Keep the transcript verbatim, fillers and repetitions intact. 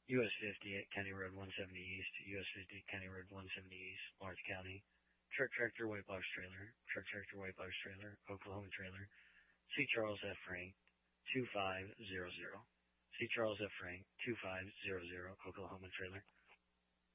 U S fifty at County Road one seventy East, U S fifty at County Road one seventy East, Lawrence County. Truck Tractor White Box Trailer, Truck Tractor White Box Trailer, Oklahoma Trailer. C. Charles F. Frank, two five zero zero. C. Charles F. Frank, two five zero zero, Oklahoma Trailer.